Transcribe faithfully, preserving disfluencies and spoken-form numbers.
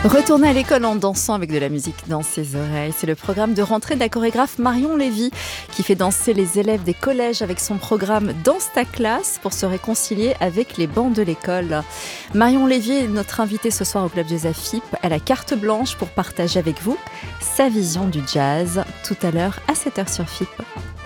Retourner à l'école en dansant avec de la musique dans ses oreilles, c'est le programme de rentrée de la chorégraphe Marion Lévy qui fait danser les élèves des collèges avec son programme Danse ta classe pour se réconcilier avec les bancs de l'école. Marion Lévy est notre invitée ce soir au Club Jazz A F I P. Elle a carte blanche pour partager avec vous sa vision du jazz tout à l'heure à sept heures sur F I P.